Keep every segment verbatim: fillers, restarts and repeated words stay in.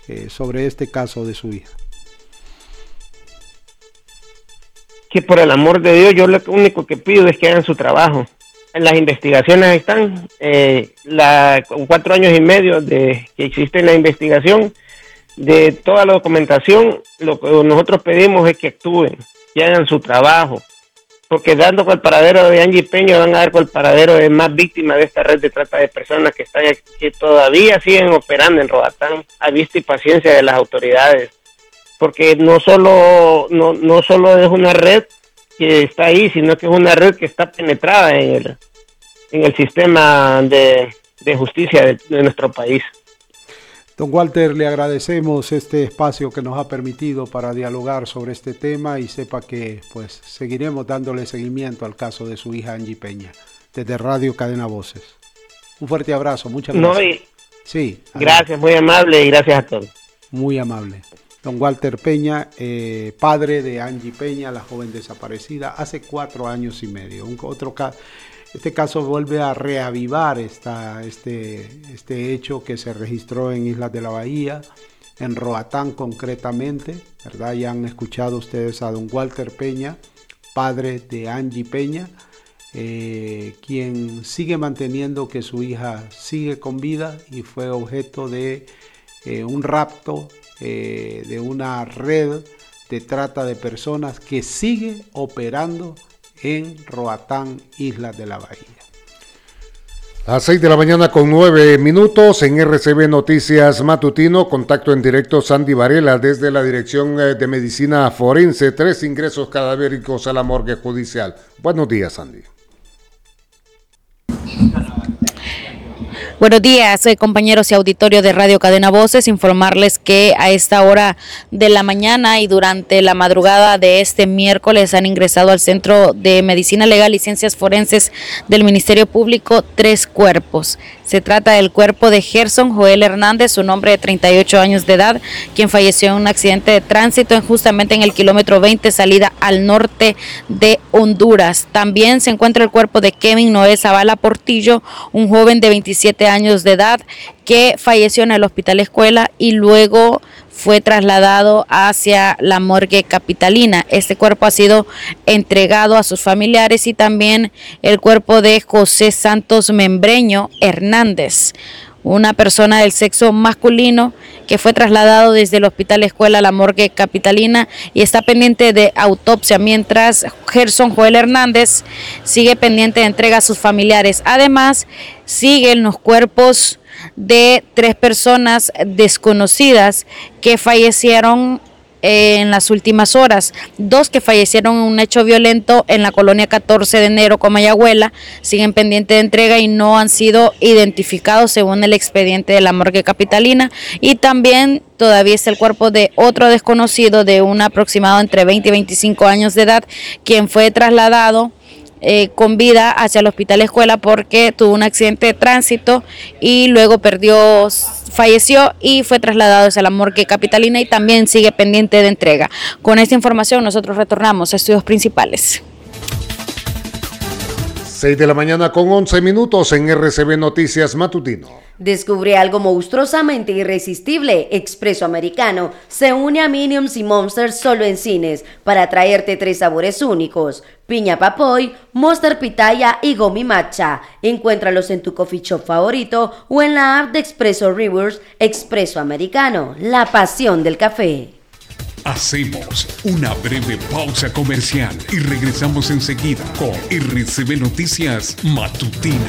eh, sobre este caso de su hija. Que por el amor de Dios, yo lo único que pido es que hagan su trabajo. Las investigaciones están, eh, la, cuatro años y medio de que existe la investigación, de toda la documentación, lo que nosotros pedimos es que actúen, que hagan su trabajo, porque dando con el paradero de Angie Peña van a dar con el paradero de más víctimas de esta red de trata de personas que están que todavía siguen operando en Roatán, a vista y paciencia de las autoridades, porque no solo no no solo es una red que está ahí, sino que es una red que está penetrada en el en el sistema de, de justicia de, de nuestro país. Don Walter, le agradecemos este espacio que nos ha permitido para dialogar sobre este tema y sepa que pues seguiremos dándole seguimiento al caso de su hija Angie Peña desde Radio Cadena Voces. Un fuerte abrazo, muchas gracias. No, y... Sí. Gracias, muy amable y gracias a todos. Muy amable. Don Walter Peña, eh, padre de Angie Peña, la joven desaparecida, hace cuatro años y medio. Un, otro ca- este caso vuelve a reavivar esta, este, este hecho que se registró en Islas de la Bahía, en Roatán concretamente, ¿verdad? Ya han escuchado ustedes a don Walter Peña, padre de Angie Peña, eh, quien sigue manteniendo que su hija sigue con vida y fue objeto de eh, un rapto, Eh, de una red de trata de personas que sigue operando en Roatán, Islas de la Bahía. A las seis de la mañana con nueve minutos en R C B Noticias Matutino, contacto en directo Sandy Varela desde la Dirección de Medicina Forense, tres ingresos cadavéricos a la morgue judicial. Buenos días, Sandy. Buenos días, eh, compañeros y auditorio de Radio Cadena Voces, informarles que a esta hora de la mañana y durante la madrugada de este miércoles han ingresado al Centro de Medicina Legal y Ciencias Forenses del Ministerio Público tres cuerpos. Se trata del cuerpo de Gerson Joel Hernández, un hombre de treinta y ocho años de edad, quien falleció en un accidente de tránsito en, justamente en el kilómetro veinte, salida al norte de Honduras. También se encuentra el cuerpo de Kevin Noé Zavala Portillo, un joven de veintisiete años de edad que falleció en el Hospital Escuela y luego fue trasladado hacia la morgue capitalina. Este cuerpo ha sido entregado a sus familiares y también el cuerpo de José Santos Membreño Hernández, una persona del sexo masculino que fue trasladado desde el Hospital Escuela a la morgue capitalina y está pendiente de autopsia, mientras Gerson Joel Hernández sigue pendiente de entrega a sus familiares. Además, siguen los cuerpos de tres personas desconocidas que fallecieron en las últimas horas, dos que fallecieron en un hecho violento en la colonia catorce de enero, Comayagüela, siguen pendiente de entrega y no han sido identificados según el expediente de la morgue capitalina, y también todavía está el cuerpo de otro desconocido de un aproximado entre veinte y veinticinco años de edad, quien fue trasladado Eh, con vida hacia el Hospital Escuela porque tuvo un accidente de tránsito y luego perdió, falleció y fue trasladado hacia la morgue capitalina y también sigue pendiente de entrega. Con esta información nosotros retornamos a estudios principales. seis de la mañana con once minutos en R C B Noticias Matutino. Descubre algo monstruosamente irresistible. Expreso Americano se une a Minions y Monsters solo en cines para traerte tres sabores únicos: piña papoy, Monster Pitaya y Gomi Matcha. Encuéntralos en tu coffee shop favorito o en la app de Expreso Rivers. Expreso Americano, la pasión del café. Hacemos una breve pausa comercial y regresamos enseguida con R C B Noticias Matutino.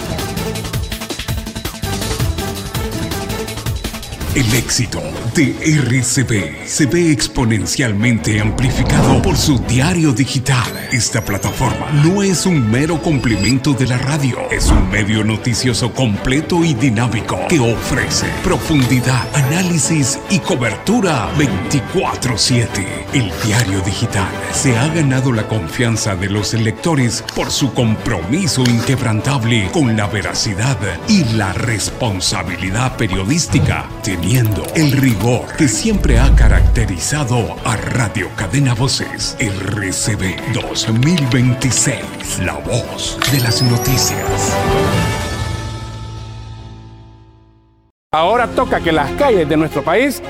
El éxito de R C B se ve exponencialmente amplificado por su diario digital. Esta plataforma no es un mero complemento de la radio, es un medio noticioso completo y dinámico que ofrece profundidad, análisis y cobertura veinticuatro siete. El diario digital se ha ganado la confianza de los lectores por su compromiso inquebrantable con la veracidad y la responsabilidad periodística, teniendo el rigor que siempre ha caracterizado a Radio Cadena Voces. R C B dos mil veintiséis, la voz de las noticias. Ahora toca que las calles de nuestro país